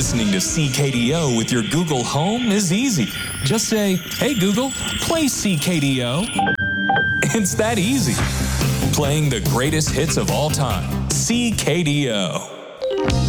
Listening to CKDO with your Google Home is easy. Just say, "Hey Google, play CKDO." It's that easy. Playing the greatest hits of all time. CKDO.